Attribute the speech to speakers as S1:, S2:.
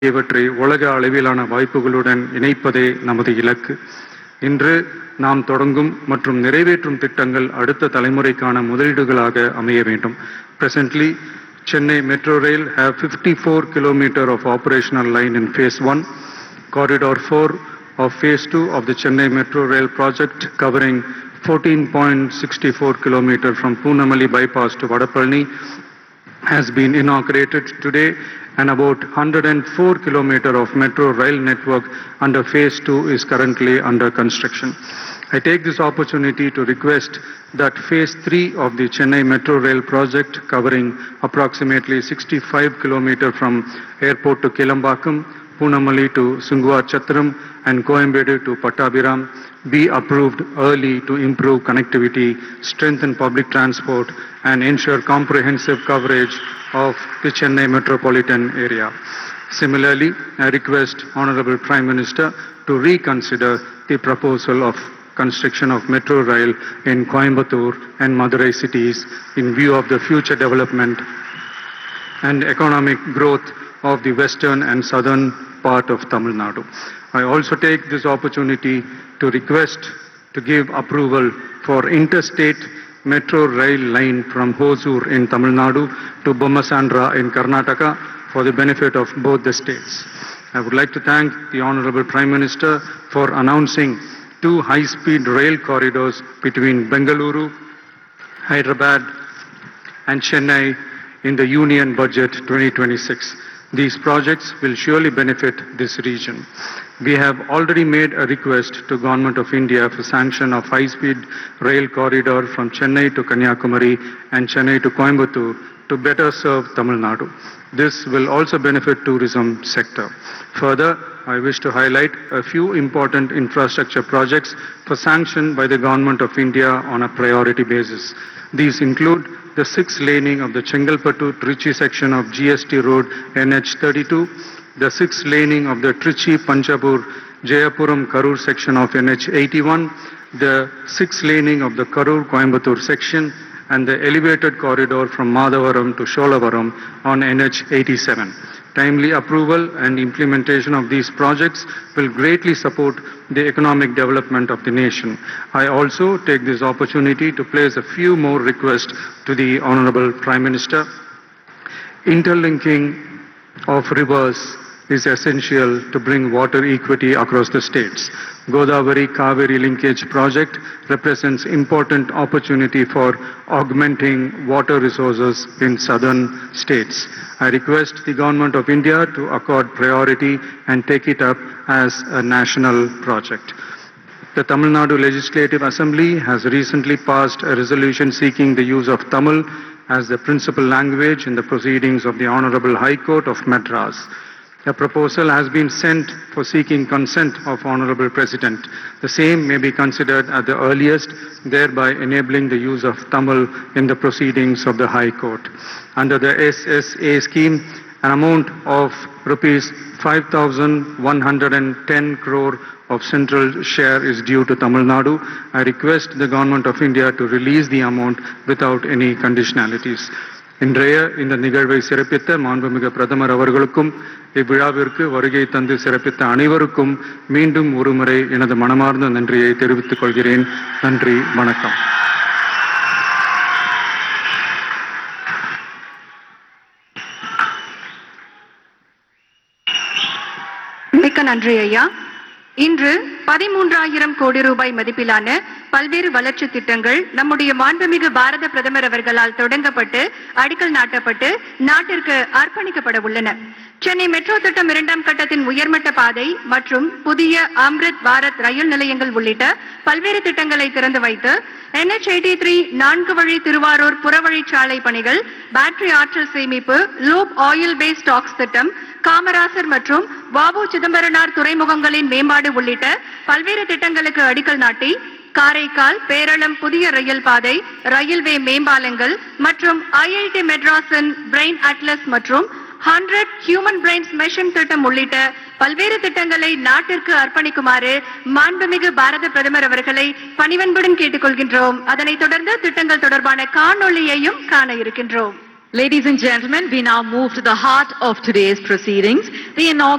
S1: இவற்றை உலக அளவிலான வாய்ப்புகளுடன் இணைப்பதே நமது இலக்கு. இன்று நாம் தொடங்கும் மற்றும் நிறைவேற்றும் திட்டங்கள் அடுத்த தலைமுறைக்கான முதலீடுகளாக அமைய வேண்டும். Presently, Chennai Metro Rail have 54 km of operational line in Phase 1, Corridor 4 of Phase 2 of the Chennai Metro Rail project covering 14.64 km from Poonamali bypass to Vadapalani has been inaugurated today, and about 104 km of metro rail network under Phase 2 is currently under construction. I take this opportunity to request that Phase 3 of the Chennai Metro Rail project covering approximately 65 km from airport to Kelambakam, Poonamali to Sunguvachatram and Coimbatore to Pattabhiram be approved early to improve connectivity, strengthen public transport and ensure comprehensive coverage of the Chennai metropolitan area. Similarly, I request Honorable Prime Minister to reconsider the proposal of construction of metro rail in Coimbatore and Madurai cities in view of the future development and economic growth of the western and southern part of Tamil Nadu. I also take this opportunity to request to give approval for interstate metro rail line from Hosur in Tamil Nadu to Bommasandra in Karnataka for the benefit of both the states. I would like to thank the Honorable Prime Minister for announcing 2 high-speed rail corridors between Bengaluru, Hyderabad and Chennai in the Union Budget 2026. These projects will surely benefit this region. We have already made a request to Government of India for sanction of high-speed rail corridor from Chennai to Kanyakumari and Chennai to Coimbatore to better serve Tamil Nadu. This will also benefit tourism sector. Further, I wish to highlight a few important infrastructure projects for sanction by the Government of India on a priority basis. These include the 6th laning of the Chengalpattu-Trichy section of GST Road NH32, the 6th laning of the Trichy-Panchabur-Jayapuram-Karur section of NH81, the 6th laning of the Karur-Coimbatore section, and the elevated corridor from Madavaram to Sholavaram on NH87. Timely approval and implementation of these projects will greatly support the economic development of the nation. I also take this opportunity to place a few more requests to the Honorable Prime Minister. Interlinking of rivers is essential to bring water equity across the states. Godavari-Kaveri linkage project represents important opportunity for augmenting water resources in southern states. I request the Government of India to accord priority and take it up as a national project. The Tamil Nadu Legislative Assembly has recently passed a resolution seeking the use of Tamil as the principal language in the proceedings of the Honorable High Court of Madras. A proposal has been sent for seeking consent of Honorable President. The same may be considered at the earliest, thereby enabling the use of Tamil in the proceedings of the High Court. Under the SSA scheme, an amount of rupees 5,110 crore of central share is due to Tamil Nadu. I request the Government of India to release the amount without any conditionalities. இன்றைய இந்த நிகழ்வை சிறப்பித்த மாண்புமிகு பிரதமர் அவர்களுக்கும் இவ்விழாவிற்கு வருகை தந்து சிறப்பித்த அனைவருக்கும் மீண்டும் ஒருமுறை எனது மனமார்ந்த நன்றியை தெரிவித்துக் கொள்கிறேன். நன்றி, வணக்கம்.
S2: மிக்க நன்றி ஐயா. இன்று 13,000 கோடி ரூபாய் மதிப்பிலான பல்வேறு வளர்ச்சி திட்டங்கள் நம்முடைய மாண்புமிகு பாரத பிரதமர் அவர்களால் தொடங்கப்பட்டு அடிக்கல் நாட்டப்பட்டு நாட்டிற்கு அர்ப்பணிக்கப்பட உள்ளன. சென்னை மெட்ரோ திட்டம் 2ஆம் கட்டத்தின் உயர்மட்ட பாதை மற்றும் புதிய அம்ரித் பாரத் ரயில் நிலையங்கள் உள்ளிட்ட பல்வேறு திட்டங்களை திறந்து வைத்து NH83 4 வழி திருவாரூர் புறவழிச்சாலை பணிகள், பேட்டரி ஆற்றல் சேமிப்பு, லூப் ஆயில் பேஸ் ஸ்டாக்ஸ் திட்டம், காமராசர் மற்றும் வாவு சிதம்பரனார் துறைமுகங்களின் மேம்பாடு உள்ளிட்ட பல்வேறு திட்டங்களுக்கு அடிக்கல் நாட்டி காரைக்கால் பேரளம் புதிய ரயில் பாதை, ரயில்வே மேம்பாலங்கள் மற்றும் IIT மெட்ராஸின் பிரெயின் அட்லஸ் மற்றும் 100 ஹியூமன் பிரெயின்ஸ் மெஷின் திட்டம் உள்ளிட்ட பல்வேறு திட்டங்களை நாட்டிற்கு அர்ப்பணிக்குமாறு மாண்புமிகு பாரத பிரதமர் அவர்களை பணிவன்புடன் கேட்டுக்கொள்கின்றோம். அதனைத் தொடர்ந்து திட்டங்கள் தொடர்பான காணொளியையும் காண இருக்கின்றோம்.
S3: Ladies and gentlemen, we now move to the heart of today's proceedings, the inaugural